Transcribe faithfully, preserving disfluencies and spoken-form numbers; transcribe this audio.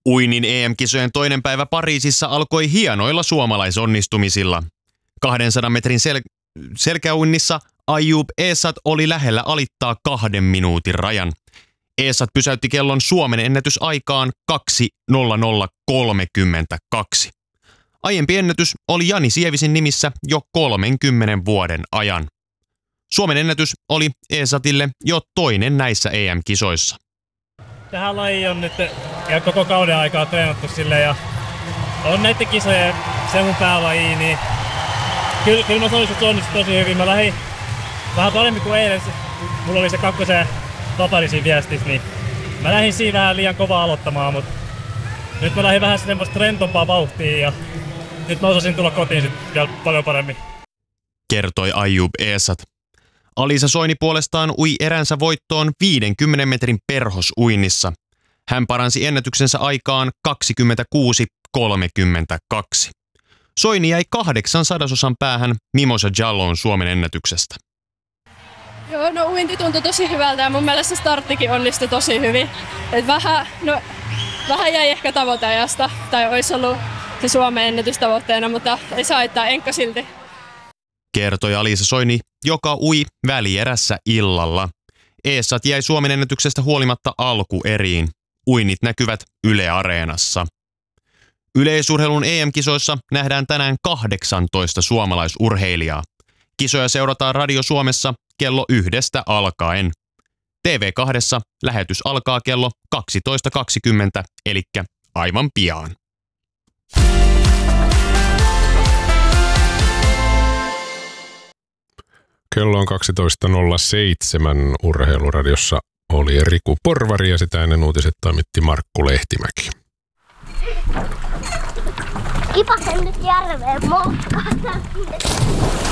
Uinnin E M-kisojen toinen päivä Pariisissa alkoi hienoilla suomalaisonnistumisilla. kahdensadan metrin sel- selkäuinnissa Ayoub Esat oli lähellä alittaa kahden minuutin rajan. Esat pysäytti kellon Suomen ennätysaikaan kaksi nolla nolla kolmekymmentäkaksi. Aiempi ennätys oli Jani Sievisin nimissä jo kolmenkymmenen vuoden ajan. Suomen ennätys oli Esatille jo toinen näissä E M-kisoissa. Tähän lajiin on nyt ja koko kauden aikaa treenattu sille ja on näiden kisojen se mun päälaji, niin kyllä, kyllä mä sanoisin, että onnistui tosi hyvin. Mä lähdin vähän paremmin kuin eilen. Mulla oli se kakkosen totali siinä viestissä, niin mä lähdin siinä vähän liian kovaa aloittamaan, mutta nyt mä lähdin vähän semmoista rentompaa vauhtia ja nyt mä osasin tulla kotiin sit vielä paljon paremmin. Kertoi Ayoub Esat. Alisa Soini puolestaan ui eränsä voittoon viidenkymmenen metrin perhosuinnissa. Hän paransi ennätyksensä aikaan kaksikymmentäkuusi kolmekymmentäkaksi. Soini jäi kahdeksan sadasosan päähän Mimosa Jallon Suomen ennätyksestä. Joo, no uinti tuntui tosi hyvältä ja mun mielestä starttikin onnistui tosi hyvin. Et vähän, no, vähän jäi ehkä tavoiteajasta, tai olisi ollut se Suomen ennätystavoitteena, mutta ei saa haittaa, enkka silti. Kertoi Alisa Soini, joka ui välierässä illalla. Esat jäi Suomen ennätyksestä huolimatta alkueriin. Uinnit näkyvät Yle Areenassa. Yleisurheilun E M-kisoissa nähdään tänään kahdeksantoista suomalaisurheilijaa. Kisoja seurataan Radio Suomessa kello yhdestä alkaen. T V kaksi lähetys alkaa kello kaksitoista kaksikymmentä, eli aivan pian. Kello on kaksitoista nolla seitsemän. Urheiluradiossa oli Riku Porvari ja sitä ennen uutiset toimitti Markku Lehtimäki. Kipasen nyt järveen moukkaan.